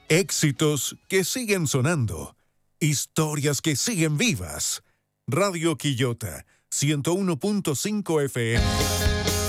Éxitos que siguen sonando. Historias que siguen vivas. Radio Quillota, 101.5 FM.